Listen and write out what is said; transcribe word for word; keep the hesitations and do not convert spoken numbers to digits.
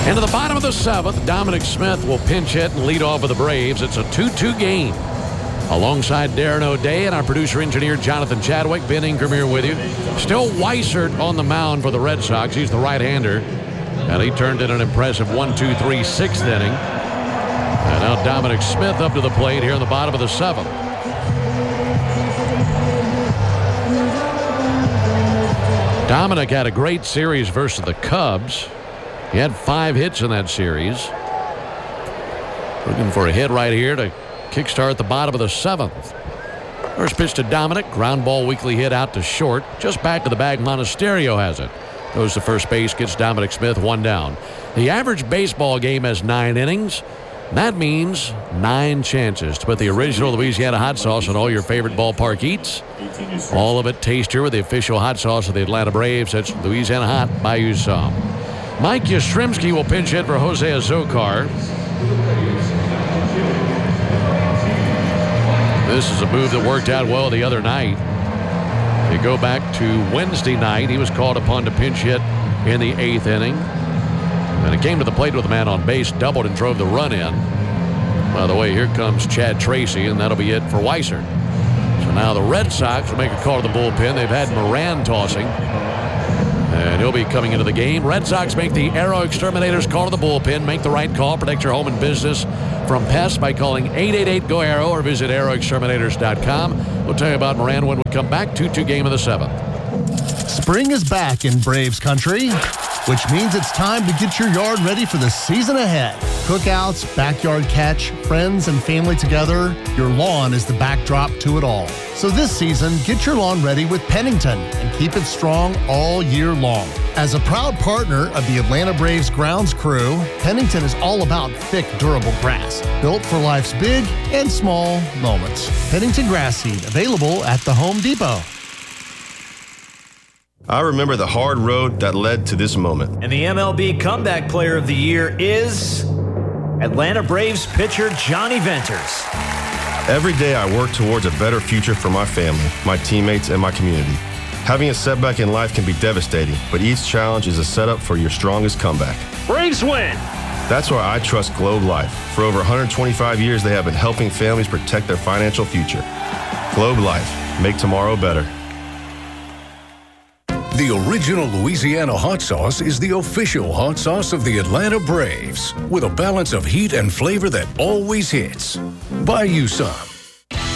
Into the bottom of the seventh, Dominic Smith will pinch hit and lead off for the Braves. It's a two two game. Alongside Darren O'Day and our producer-engineer Jonathan Chadwick, Ben Ingram here with you. Still Weissert on the mound for the Red Sox. He's the right-hander. And he turned in an impressive one two three sixth inning. And now Dominic Smith up to the plate here in the bottom of the seventh. Dominic had a great series versus the Cubs. He had five hits in that series. Looking for a hit right here to kickstart the bottom of the seventh. First pitch to Dominic. Ground ball weakly hit out to short. Just back of the bag, Monasterio has it. Goes to first base, gets Dominic Smith one down. The average baseball game has nine innings. That means nine chances to put the original Louisiana hot sauce on all your favorite ballpark eats. All of it tastier with the official hot sauce of the Atlanta Braves. That's Louisiana Hot. Buy you some. Mike Yastrzemski will pinch hit for Jose Azocar. This is a move that worked out well the other night. You go back to Wednesday night. He was called upon to pinch hit in the eighth inning. And it came to the plate with a man on base, doubled and drove the run in. By the way, here comes Chad Tracy, and that'll be it for Weissert. So now the Red Sox will make a call to the bullpen. They've had Moran tossing. And he'll be coming into the game. Red Sox make the Aero Exterminators call to the bullpen. Make the right call. Protect your home and business from pests by calling eight eight eight, G O, ARROW or visit aero exterminators dot com. We'll tell you about Moran when we come back. two two game of the seventh. Spring is back in Braves country, which means it's time to get your yard ready for the season ahead. Cookouts, backyard catch, friends and family together, your lawn is the backdrop to it all. So this season, get your lawn ready with Pennington and keep it strong all year long. As a proud partner of the Atlanta Braves grounds crew, Pennington is all about thick, durable grass, built for life's big and small moments. Pennington grass seed, available at the Home Depot. I remember the hard road that led to this moment. And the M L B Comeback Player of the Year is Atlanta Braves pitcher Johnny Venters. Every day I work towards a better future for my family, my teammates, and my community. Having a setback in life can be devastating, but each challenge is a setup for your strongest comeback. Braves win! That's why I trust Globe Life. For over one hundred twenty-five years, they have been helping families protect their financial future. Globe Life. Make tomorrow better. The original Louisiana hot sauce is the official hot sauce of the Atlanta Braves, with a balance of heat and flavor that always hits. Buy you some.